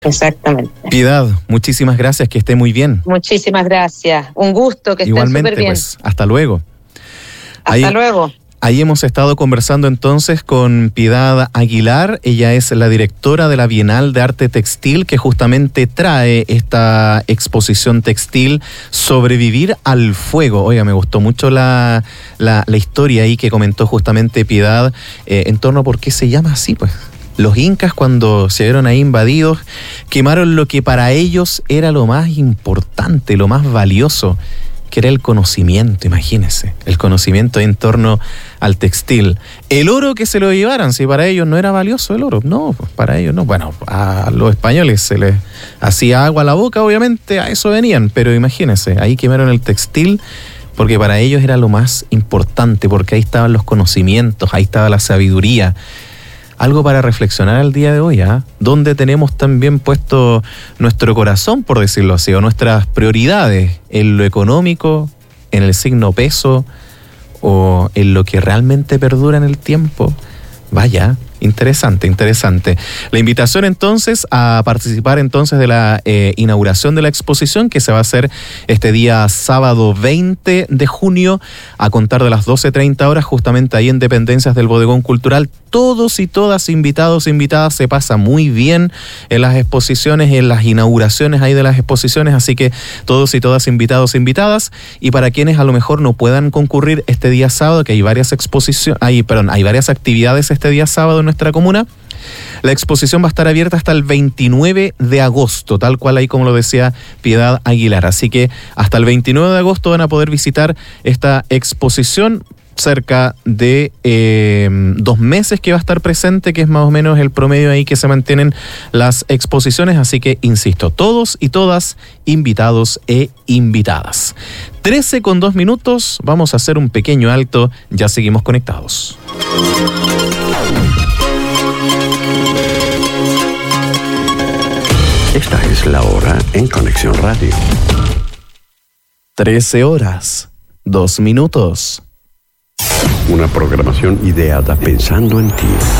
Exactamente. Piedad, muchísimas gracias, que esté muy bien. Muchísimas gracias. Un gusto, que estén súper bien. Pues, hasta luego. Hasta luego. Ahí hemos estado conversando entonces con Piedad Aguilar. Ella es la directora de la Bienal de Arte Textil, que justamente trae esta exposición textil Sobrevivir al Fuego. Oiga, me gustó mucho la historia ahí que comentó justamente Piedad en torno a por qué se llama así, pues. Los incas, cuando se vieron ahí invadidos, quemaron lo que para ellos era lo más importante, lo más valioso, que era el conocimiento, imagínense, el conocimiento en torno al textil. El oro que se lo llevaran, si para ellos no era valioso el oro, no, para ellos no. Bueno, a los españoles se les hacía agua a la boca, obviamente, a eso venían, pero imagínense, ahí quemaron el textil porque para ellos era lo más importante, porque ahí estaban los conocimientos, ahí estaba la sabiduría. Algo para reflexionar al día de hoy, ¿ah? ¿Dónde tenemos también puesto nuestro corazón, por decirlo así, o nuestras prioridades? ¿En lo económico, en el signo peso, o en lo que realmente perdura en el tiempo? Vaya, interesante, interesante. La invitación entonces a participar entonces de la inauguración de la exposición, que se va a hacer este día sábado 20 de junio a contar de las 12:30 horas, justamente ahí en Dependencias del Bodegón Cultural. Todos y todas invitados, invitadas, se pasa muy bien en las exposiciones, en las inauguraciones ahí de las exposiciones, así que todos y todas invitados, invitadas. Y para quienes a lo mejor no puedan concurrir este día sábado, que hay varias hay varias actividades este día sábado en nuestra comuna. La exposición va a estar abierta hasta el 29 de agosto, tal cual ahí como lo decía Piedad Aguilar. Así que hasta el 29 de agosto van a poder visitar esta exposición. Cerca de 2 meses que va a estar presente, que es más o menos el promedio ahí que se mantienen las exposiciones. Así que, insisto, todos y todas invitados e invitadas. 13:02, vamos a hacer un pequeño alto, ya seguimos conectados. Esta es la hora en Conexión Radio. 13:02. Una programación ideada pensando en ti.